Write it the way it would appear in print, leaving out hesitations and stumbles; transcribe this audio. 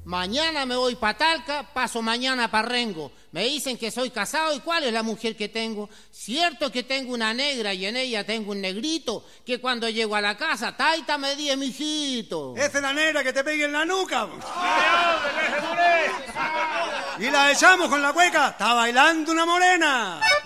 Mañana me voy para Talca, paso mañana para Rengo. Me dicen que soy casado, ¿y cuál es la mujer que tengo? Cierto que tengo una negra y en ella tengo un negrito, que cuando llego a la casa, taita me di, mijito. Esa es la negra que te pegue en la nuca. Y la echamos con la cueca, está bailando una morena.